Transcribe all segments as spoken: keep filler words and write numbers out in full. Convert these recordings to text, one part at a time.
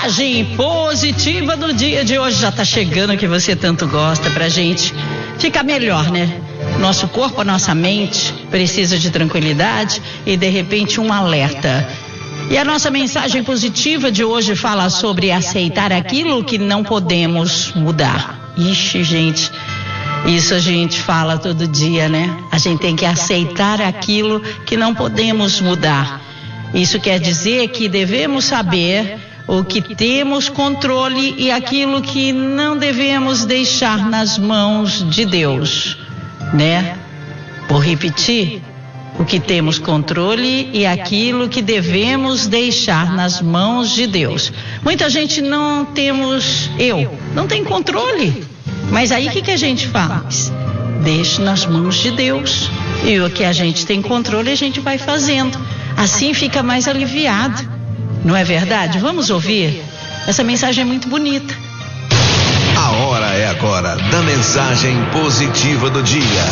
mensagem positiva do dia de hoje já tá chegando, que você tanto gosta, pra gente ficar melhor, né? Nosso corpo, a nossa mente precisa de tranquilidade e de repente um alerta. E a nossa mensagem positiva de hoje fala sobre aceitar aquilo que não podemos mudar. Ixi, gente, isso a gente fala todo dia, né? A gente tem que aceitar aquilo que não podemos mudar. Isso quer dizer que devemos saber o que temos controle e aquilo que não devemos deixar nas mãos de Deus, né? Vou repetir: o que temos controle e aquilo que devemos deixar nas mãos de Deus. Muita gente não temos, eu, não tem controle. Mas aí o que, que a gente faz? Deixa nas mãos de Deus. E o que a gente tem controle a gente vai fazendo. Assim fica mais aliviado. Não é verdade? Vamos ouvir? Essa mensagem é muito bonita. A hora é agora da mensagem positiva do dia.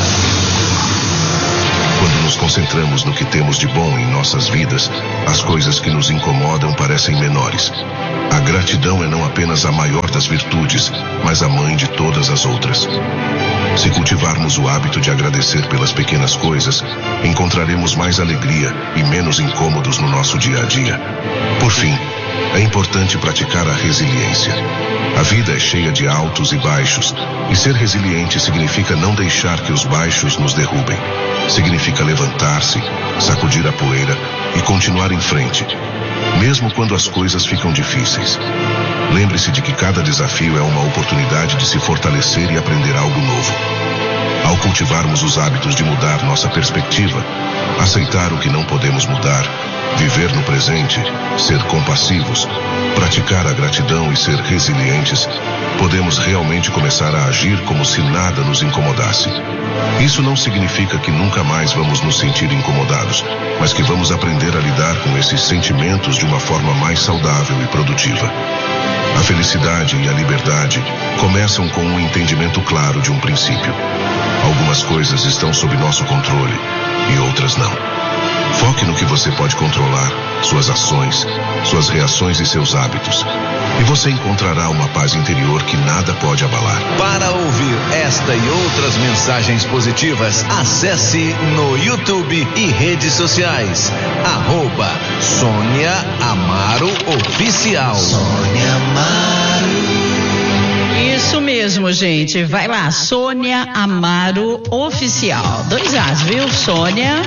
Quando nos concentramos no que temos de bom em nossas vidas, as coisas que nos incomodam parecem menores. A gratidão é não apenas a maior das virtudes, mas a mãe de todas as outras. Se cultivarmos o hábito de agradecer pelas pequenas coisas, encontraremos mais alegria e menos incômodos no nosso dia a dia. Por fim, é importante praticar a resiliência. A vida é cheia de altos e baixos, e ser resiliente significa não deixar que os baixos nos derrubem. Significa levantar-se, sacudir a poeira e continuar em frente, mesmo quando as coisas ficam difíceis. Lembre-se de que cada desafio é uma oportunidade de se fortalecer e aprender algo novo. Ao cultivarmos os hábitos de mudar nossa perspectiva, aceitar o que não podemos mudar, viver no presente, ser compassivos, praticar a gratidão e ser resilientes, podemos realmente começar a agir como se nada nos incomodasse. Isso não significa que nunca mais vamos nos sentir incomodados, mas que vamos aprender a lidar com esses sentimentos de uma forma mais saudável e produtiva. A felicidade e a liberdade começam com um entendimento claro de um princípio. Algumas coisas estão sob nosso controle e outras não. Foque no que você pode controlar, suas ações, suas reações e seus hábitos. E você encontrará uma paz interior que nada pode abalar. Para ouvir esta e outras mensagens positivas, acesse no YouTube e redes sociais. Arroba Sônia Amaro Oficial. Sônia Amaro. Isso mesmo, gente. Vai lá, Sônia Amaro Oficial. Dois As, viu? Sônia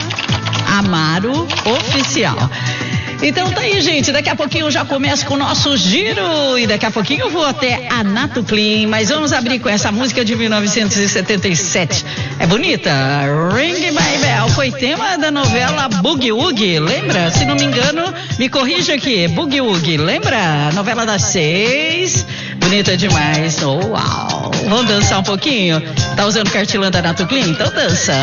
Amaro Oficial. Então tá aí, gente, daqui a pouquinho eu já começo com o nosso giro e daqui a pouquinho eu vou até a Nato Clean, mas vamos abrir com essa música de mil novecentos e setenta e sete. É bonita? Ring My Bell, foi tema da novela Boogie Woogie, lembra? Se não me engano, me corrija aqui, Boogie Woogie, lembra? Novela das seis, bonita demais, oh, uau. Vamos dançar um pouquinho? Tá usando cartilã da Nato Clean? Então dança.